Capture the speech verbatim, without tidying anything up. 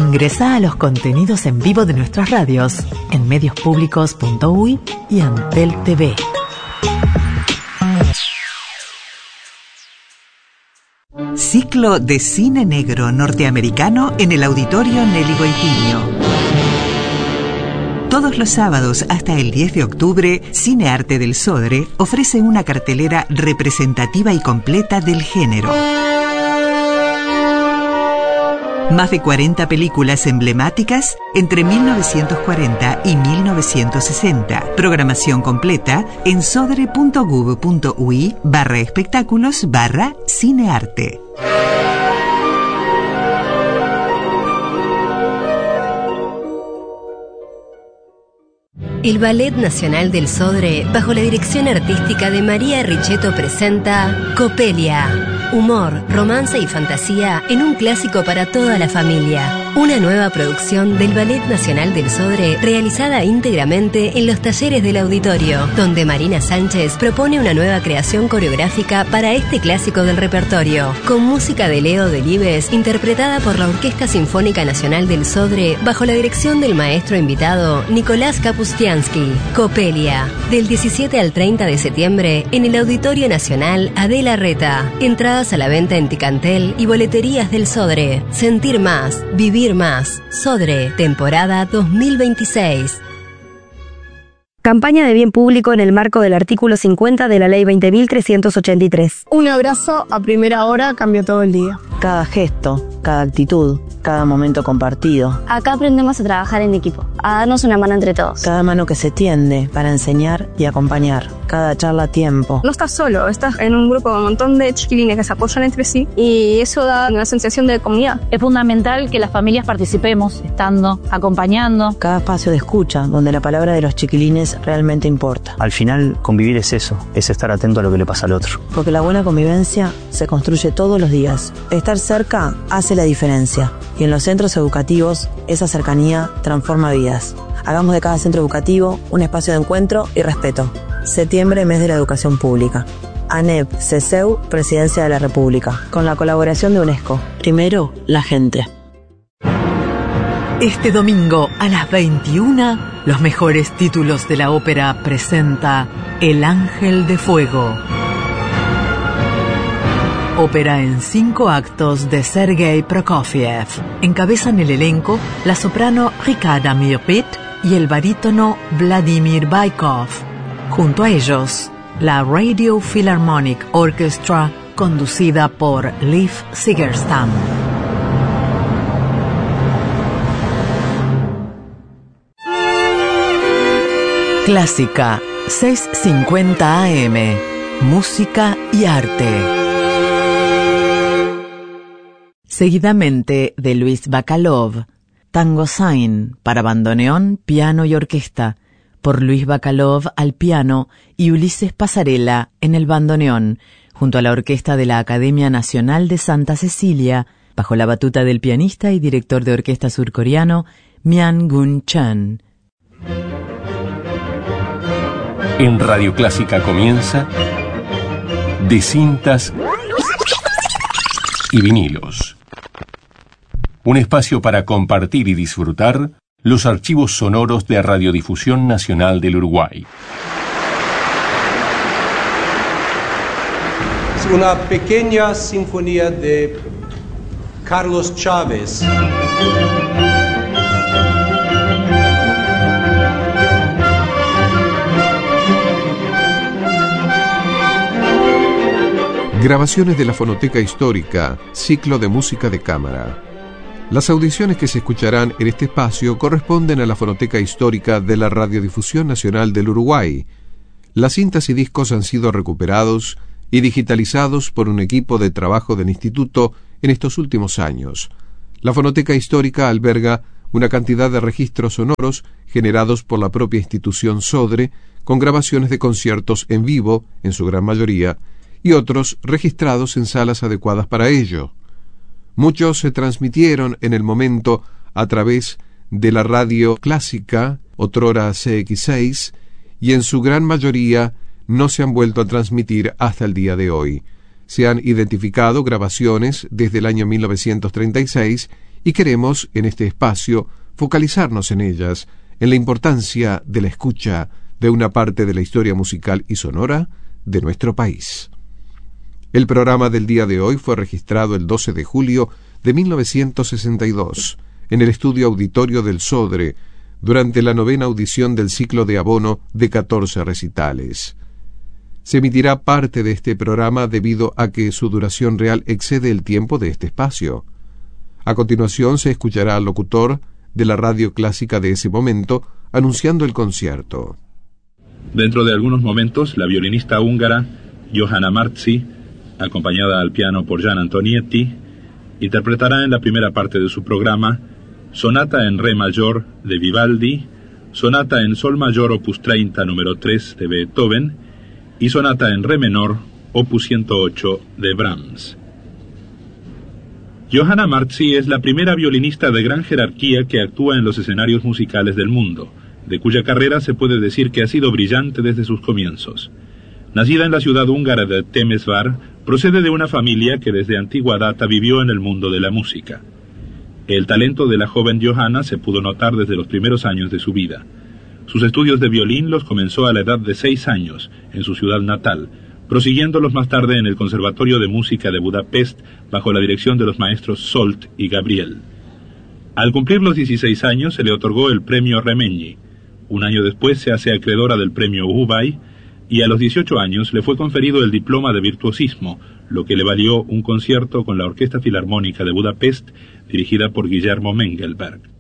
Ingresá a los contenidos en vivo de nuestras radios en medios públicos punto u y y Antel T V. Ciclo de cine negro norteamericano en el Auditorio Nelly Goitiño. Todos los sábados hasta el diez de octubre, Cine Arte del Sodre ofrece una cartelera representativa y completa del género. Más de cuarenta películas emblemáticas entre mil novecientos cuarenta y mil novecientos sesenta. Programación completa en sodre punto gov punto u y barra espectáculos barra cinearte. El Ballet Nacional del Sodre, bajo la dirección artística de María Richetto, presenta Copelia. Humor, romance y fantasía en un clásico para toda la familia. Una nueva producción del Ballet Nacional del Sodre realizada íntegramente en los talleres del auditorio, donde Marina Sánchez propone una nueva creación coreográfica para este clásico del repertorio, con música de Leo Delibes, interpretada por la Orquesta Sinfónica Nacional del Sodre, bajo la dirección del maestro invitado Nicolás Kapustiansky. Copelia, del diecisiete al treinta de septiembre en el Auditorio Nacional Adela Reta. Entradas a la venta en Ticantel y boleterías del Sodre. Sentir más, vivir más. Sodre, temporada dos mil veintiséis. Campaña de bien público en el marco del artículo cincuenta de la Ley veinte mil trescientos ochenta y tres. Un abrazo a primera hora cambia todo el día. Cada gesto, cada actitud, cada momento compartido. Acá aprendemos a trabajar en equipo, a darnos una mano entre todos. Cada mano que se tiende para enseñar y acompañar. Cada charla a tiempo. No estás solo, estás en un grupo con un montón de chiquilines que se apoyan entre sí y eso da una sensación de comunidad. Es fundamental que las familias participemos, estando, acompañando. Cada espacio de escucha, donde la palabra de los chiquilines realmente importa. Al final, convivir es eso, es estar atento a lo que le pasa al otro. Porque la buena convivencia se construye todos los días. Estar cerca hace la diferencia. Y en los centros educativos, esa cercanía transforma vidas. Hagamos de cada centro educativo un espacio de encuentro y respeto. Septiembre, mes de la educación pública. ANEP, CESEU, Presidencia de la República. Con la colaboración de UNESCO. Primero, la gente. Este domingo a las veintiuna, los mejores títulos de la ópera presenta El Ángel de Fuego. Ópera en cinco actos de Sergei Prokofiev. Encabezan el elenco la soprano Ricarda Mirpit y el barítono Vladimir Baikov. Junto a ellos, la Radio Philharmonic Orchestra, conducida por Liv Sigerstam. Clásica, seiscientos cincuenta A M. Música y arte. Seguidamente, de Luis Bacalov, Tango Sign, para bandoneón, piano y orquesta, por Luis Bacalov al piano y Ulises Pasarela en el bandoneón, junto a la orquesta de la Academia Nacional de Santa Cecilia, bajo la batuta del pianista y director de orquesta surcoreano Myung-Gun Chun. En Radio Clásica comienza De Cintas y Vinilos. Un espacio para compartir y disfrutar los archivos sonoros de Radiodifusión Nacional del Uruguay. Es una pequeña sinfonía de Carlos Chávez. Grabaciones de la Fonoteca Histórica, ciclo de música de cámara. Las audiciones que se escucharán en este espacio corresponden a la Fonoteca Histórica de la Radiodifusión Nacional del Uruguay. Las cintas y discos han sido recuperados y digitalizados por un equipo de trabajo del Instituto en estos últimos años. La Fonoteca Histórica alberga una cantidad de registros sonoros generados por la propia institución Sodre, con grabaciones de conciertos en vivo, en su gran mayoría, y otros registrados en salas adecuadas para ello. Muchos se transmitieron en el momento a través de la radio clásica, otrora C X seis, y en su gran mayoría no se han vuelto a transmitir hasta el día de hoy. Se han identificado grabaciones desde el año mil novecientos treinta y seis y queremos, en este espacio, focalizarnos en ellas, en la importancia de la escucha de una parte de la historia musical y sonora de nuestro país. El programa del día de hoy fue registrado el doce de julio de mil novecientos sesenta y dos en el estudio auditorio del Sodre, durante la novena audición del ciclo de abono de catorce recitales. Se emitirá parte de este programa debido a que su duración real excede el tiempo de este espacio. A continuación se escuchará al locutor de la radio clásica de ese momento anunciando el concierto. Dentro de algunos momentos, la violinista húngara Johanna Marzi, acompañada al piano por Gian Antonietti, interpretará en la primera parte de su programa Sonata en Re mayor de Vivaldi, Sonata en Sol mayor opus treinta número tres de Beethoven y Sonata en Re menor opus ciento ocho de Brahms. Johanna Marzi es la primera violinista de gran jerarquía que actúa en los escenarios musicales del mundo, de cuya carrera se puede decir que ha sido brillante desde sus comienzos. Nacida en la ciudad húngara de Temesvár, procede de una familia que desde antigua data vivió en el mundo de la música. El talento de la joven Johanna se pudo notar desde los primeros años de su vida. Sus estudios de violín los comenzó a la edad de seis años, en su ciudad natal, prosiguiéndolos más tarde en el Conservatorio de Música de Budapest, bajo la dirección de los maestros Solt y Gabriel. Al cumplir los dieciséis años se le otorgó el premio Reményi. Un año después se hace acreedora del premio Hubay, y a los dieciocho años le fue conferido el diploma de virtuosismo, lo que le valió un concierto con la Orquesta Filarmónica de Budapest, dirigida por Guillermo Mengelberg.